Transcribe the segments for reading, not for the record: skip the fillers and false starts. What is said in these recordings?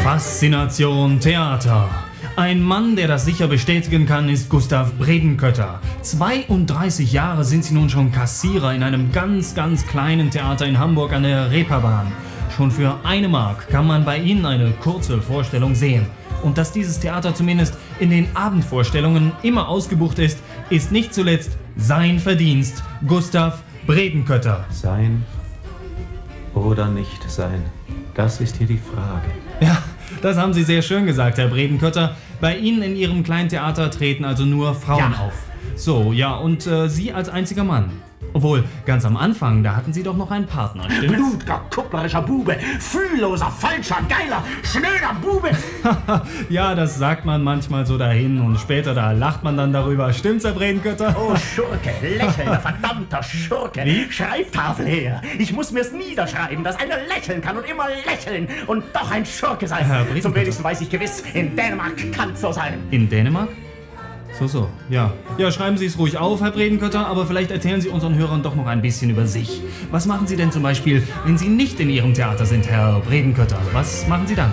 Faszination Theater. Ein Mann, der das sicher bestätigen kann, ist Gustav Bredenkötter. 32 Jahre sind Sie nun schon Kassierer in einem ganz kleinen Theater in Hamburg an der Reeperbahn. Schon für 1 Mark kann man bei Ihnen eine kurze Vorstellung sehen. Und dass dieses Theater zumindest in den Abendvorstellungen immer ausgebucht ist, ist nicht zuletzt sein Verdienst. Gustav Bredenkötter. Sein oder nicht sein? Das ist hier die Frage. Ja, das haben Sie sehr schön gesagt, Herr Bredenkötter. Bei Ihnen in Ihrem kleinen Theater treten also nur Frauen auf. So, ja, und Sie als einziger Mann. Obwohl, ganz am Anfang, da hatten Sie doch noch einen Partner, stimmt's? Blutger, kupplerischer Bube, fühlloser, falscher, geiler, schnöder Bube. Ja, das sagt man manchmal so dahin und später da lacht man dann darüber. Stimmt's, Herr Bredenkötter? Oh, Schurke, lächelnder, verdammter Schurke. Wie? Schreibtafel her. Ich muss mir's niederschreiben, dass einer lächeln kann und immer lächeln und doch ein Schurke sein. Herr Bredenkötter. Zum wenigsten weiß ich gewiss, in Dänemark kann's so sein. In Dänemark? So, ja. Ja, schreiben Sie es ruhig auf, Herr Bredenkötter, aber vielleicht erzählen Sie unseren Hörern doch noch ein bisschen über sich. Was machen Sie denn zum Beispiel, wenn Sie nicht in Ihrem Theater sind, Herr Bredenkötter? Was machen Sie dann?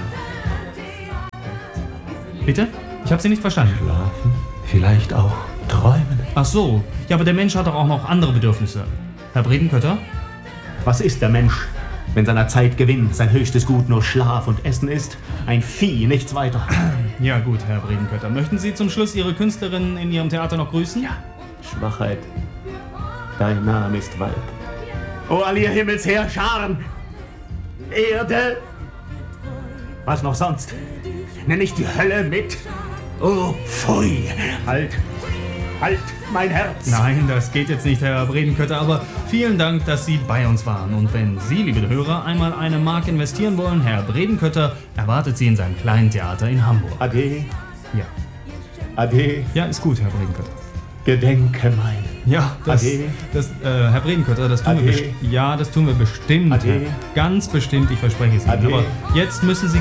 Bitte? Ich habe Sie nicht verstanden. Schlafen, vielleicht auch träumen. Ach so, ja, aber der Mensch hat doch auch noch andere Bedürfnisse. Herr Bredenkötter? Was ist der Mensch, wenn seiner Zeit Gewinn sein höchstes Gut nur Schlaf und Essen ist? Ein Vieh, nichts weiter. Ja gut, Herr Bredenkötter. Möchten Sie zum Schluss Ihre Künstlerin in Ihrem Theater noch grüßen? Ja. Schwachheit, dein Name ist Weib. Oh, all ihr Himmelsheerscharen! Erde! Was noch sonst? Nenn ich die Hölle mit? Oh, pfui! Halt! Halt, mein Herz! Nein, das geht jetzt nicht, Herr Bredenkötter, aber vielen Dank, dass Sie bei uns waren. Und wenn Sie, liebe Hörer, einmal 1 Mark investieren wollen, Herr Bredenkötter erwartet Sie in seinem kleinen Theater in Hamburg. Ade, Ja. ade, Ja, ist gut, Herr Bredenkötter. gedenke mein. Ja, Ade. Herr Bredenkötter, das tun wir Ade. bestimmt. Ja, das tun wir bestimmt. Ade. Ganz bestimmt, ich verspreche es Ihnen. Ade. Aber jetzt müssen Sie